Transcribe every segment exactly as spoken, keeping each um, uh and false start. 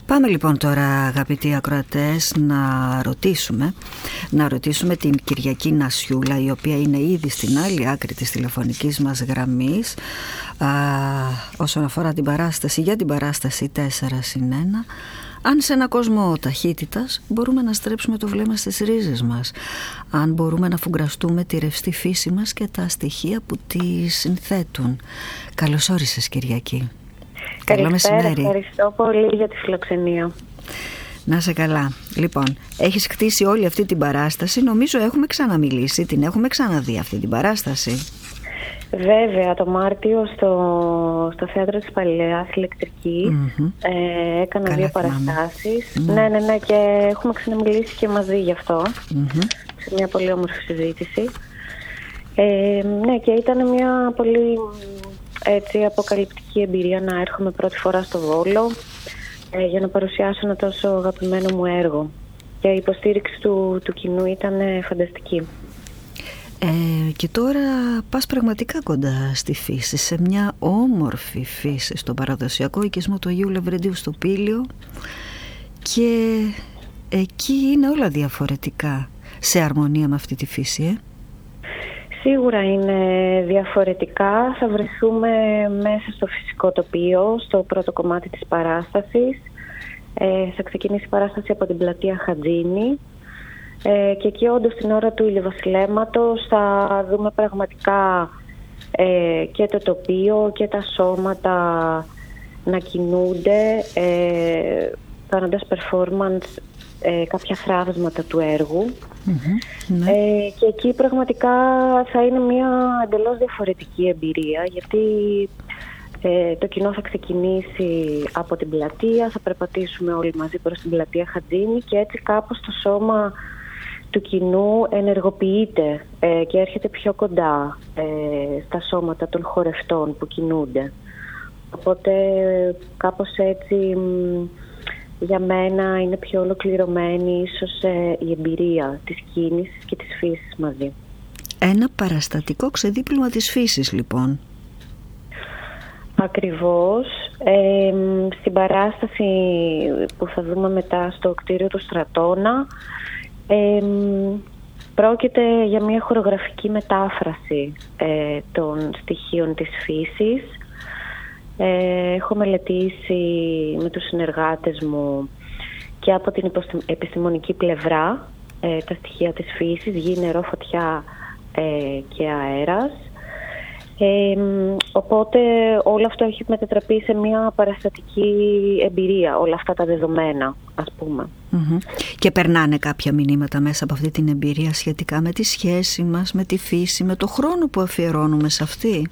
Πάμε λοιπόν τώρα, αγαπητοί ακροατές, να ρωτήσουμε, να ρωτήσουμε την Κυριακή Νασιούλα, η οποία είναι ήδη στην άλλη άκρη της τηλεφωνικής μας γραμμής, α, όσον αφορά την παράσταση, για την παράσταση τέσσερα συν ένα. Αν σε ένα κόσμο ταχύτητας μπορούμε να στρέψουμε το βλέμμα στις ρίζες μας, αν μπορούμε να φουγκραστούμε τη ρευστή φύση μας και τα στοιχεία που τη συνθέτουν. Καλώς όρισες, Κυριακή. Καλό μεσημέρι. Ευχαριστώ πολύ για τη φιλοξενία. Να σε καλά. Λοιπόν, έχεις χτίσει όλη αυτή την παράσταση. Νομίζω έχουμε ξαναμιλήσει, την έχουμε ξαναδεί αυτή την παράσταση. Βέβαια, το Μάρτιο στο, στο Θέατρο της Παλαιάς Ηλεκτρικής mm-hmm. ε, έκανα Καλά δύο παραστάσεις. Mm-hmm. Ναι, ναι, ναι, και έχουμε ξαναμιλήσει και μαζί γι' αυτό. Mm-hmm. Σε μια πολύ όμορφη συζήτηση. Ε, ναι, και ήταν μια πολύ έτσι αποκαλυπτική εμπειρία να έρχομαι πρώτη φορά στο Βόλο ε, για να παρουσιάσω ένα τόσο αγαπημένο μου έργο. Και η υποστήριξη του, του κοινού ήταν ε, φανταστική. Ε, και τώρα πας πραγματικά κοντά στη φύση, σε μια όμορφη φύση, στον παραδοσιακό οικισμό του Αγίου Λευρεντίου στο Πήλιο, και εκεί είναι όλα διαφορετικά, σε αρμονία με αυτή τη φύση, ε? Σίγουρα είναι διαφορετικά. Θα βρεθούμε μέσα στο φυσικό τοπίο, στο πρώτο κομμάτι της παράστασης. Ε, θα ξεκινήσει η παράσταση από την πλατεία Χατζίνη. Ε, και εκεί όντως την ώρα του ηλιοβασιλέματος θα δούμε πραγματικά ε, και το τοπίο και τα σώματα να κινούνται, ε, κάνοντας performance ε, κάποια φράγματα του έργου. Mm-hmm, ναι. ε, και εκεί πραγματικά θα είναι μια εντελώς διαφορετική εμπειρία, γιατί ε, το κοινό θα ξεκινήσει από την πλατεία, θα περπατήσουμε όλοι μαζί προς την πλατεία Χατζίνη και έτσι κάπως το σώμα του κοινού ενεργοποιείται ε, και έρχεται πιο κοντά ε, στα σώματα των χορευτών που κινούνται. Οπότε κάπως έτσι για μένα είναι πιο ολοκληρωμένη ίσως ε, η εμπειρία της κίνησης και της φύσης μαζί. Ένα παραστατικό ξεδίπλωμα της φύσης λοιπόν. Ακριβώς. Ε, στην παράσταση που θα δούμε μετά στο κτίριο του Στρατώνα, Ε, πρόκειται για μια χορογραφική μετάφραση ε, των στοιχείων της φύσης. Ε, έχω μελετήσει με τους συνεργάτες μου και από την επιστημονική πλευρά ε, τα στοιχεία της φύσης, γη, νερό, φωτιά ε, και αέρας. Ε, οπότε όλο αυτό έχει μετατραπεί σε μια παραστατική εμπειρία, όλα αυτά τα δεδομένα, ας πούμε. Mm-hmm. Και περνάνε κάποια μηνύματα μέσα από αυτή την εμπειρία σχετικά με τη σχέση μας, με τη φύση, με το χρόνο που αφιερώνουμε σε αυτή.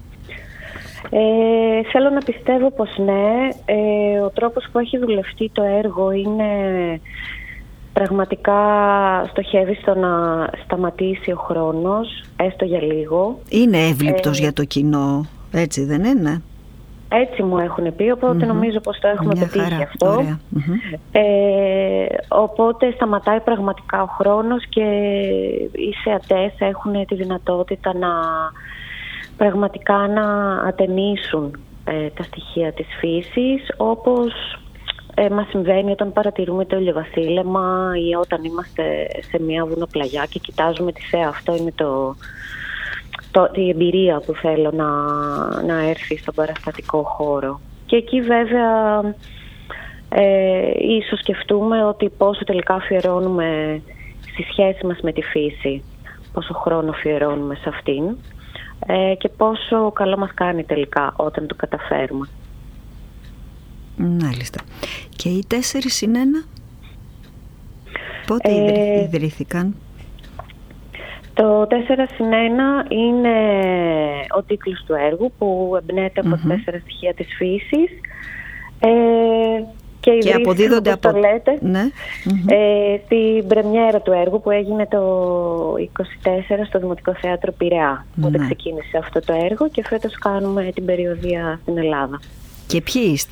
Ε, θέλω να πιστεύω πως ναι. Ε, ο τρόπος που έχει δουλευτεί το έργο είναι πραγματικά στοχεύει στο να σταματήσει ο χρόνος, έστω για λίγο. Είναι εύληπτος ε, για το κοινό, έτσι δεν είναι? Έτσι μου έχουν πει, οπότε mm-hmm. νομίζω πως το έχουμε Μια πετύχει χαρά. αυτό. Mm-hmm. Ε, οπότε σταματάει πραγματικά ο χρόνος και οι θεατές έχουν τη δυνατότητα να πραγματικά να ατενίσουν ε, τα στοιχεία της φύσης, όπως ε, μας συμβαίνει όταν παρατηρούμε το ηλιοβασίλεμα ή όταν είμαστε σε μια βουνοπλαγιά και κοιτάζουμε τη θέα. Αυτό είναι το... Το, η εμπειρία που θέλω να, να έρθει στον παραστατικό χώρο. Και εκεί βέβαια ε, ίσως σκεφτούμε ότι πόσο τελικά αφιερώνουμε στη σχέση μας με τη φύση, πόσο χρόνο αφιερώνουμε σε αυτήν ε, και πόσο καλό μας κάνει τελικά όταν το καταφέρουμε. Μάλιστα. Και οι τέσσερις συν ένα πότε ε, ιδρύθηκαν? Το τέσσερα συν ένα είναι ο τίτλος του έργου που εμπνέεται από mm-hmm. τέσσερα στοιχεία της φύσης ε, και, και αποδίδονται από... το λέτε, ναι. mm-hmm. ε, στην πρεμιέρα του έργου που έγινε το είκοσι τέσσερα στο Δημοτικό Θέατρο Πειραιά, mm-hmm. όταν ξεκίνησε αυτό το έργο, και φέτος κάνουμε την περιοδεία στην Ελλάδα. Και ποιοι είστε?